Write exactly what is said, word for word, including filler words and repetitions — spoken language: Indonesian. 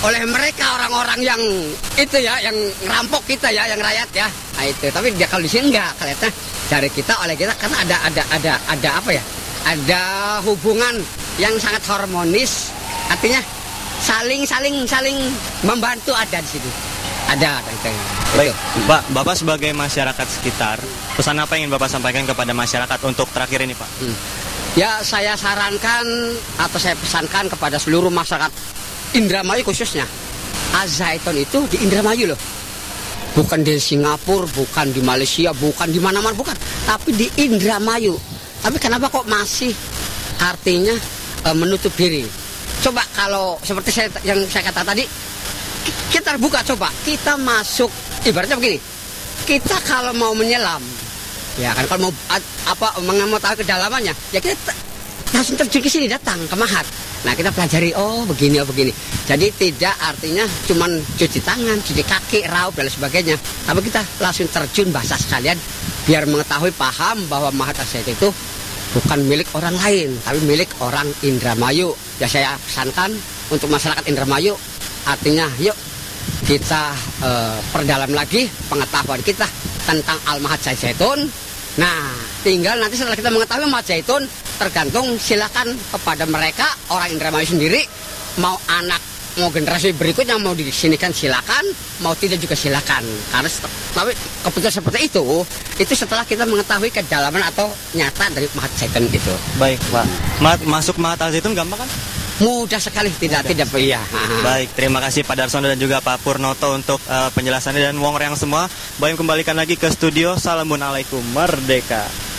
oleh mereka orang-orang yang itu ya, yang ngerampok kita ya, yang rakyat ya. Nah itu, tapi dia kalau di sini enggak, kelihatannya dari kita oleh kita karena ada ada ada ada apa ya? Ada hubungan yang sangat harmonis, artinya saling saling saling membantu ada di sini. Ada, ada. Baik, Pak, Bapak sebagai masyarakat sekitar, pesan apa yang ingin Bapak sampaikan kepada masyarakat untuk terakhir ini, Pak? Hmm. Ya, saya sarankan atau saya pesankan kepada seluruh masyarakat Indramayu khususnya, Az-Zaitun itu di Indramayu loh. Bukan di Singapura, bukan di Malaysia, bukan di mana-mana, bukan. Tapi di Indramayu. Tapi kenapa kok masih artinya e, menutup diri? Coba kalau seperti saya yang saya kata tadi, kita buka coba, kita masuk, ibaratnya begini, kita kalau mau menyelam, ya kan kalau mau apa mau tahu kedalamannya, ya kita langsung terjun ke sini, datang ke Mahat. Nah kita pelajari, oh begini, oh begini. Jadi tidak artinya cuman cuci tangan, cuci kaki, raup dan sebagainya, tapi kita langsung terjun basah sekalian, biar mengetahui paham bahwa Mahat Az-Zaitun itu bukan milik orang lain, tapi milik orang Indramayu. Ya saya pesankan untuk masyarakat Indramayu, artinya yuk kita uh, perdalam lagi pengetahuan kita tentang Al-Mahat Az-Zaitun. Nah tinggal nanti setelah kita mengetahui Mahat Az-Zaitun, tergantung silakan kepada mereka orang Indramayu sendiri, mau anak mau generasi berikutnya mau disinikan silakan, mau tidak juga silakan. Karena tapi keputusan seperti itu itu setelah kita mengetahui kedalaman atau nyata dari Mahat Az-Zaitun itu. Baik, Pak. Ma masuk Mahat Az-Zaitun gampang kan? Mudah sekali, tidak Mudah. tidak iya. Baik, terima kasih Pak Darsono dan juga Pak Purnoto untuk uh, penjelasannya, dan Wong Reang semua. Bayang kembalikan lagi ke studio. Assalamualaikum, merdeka.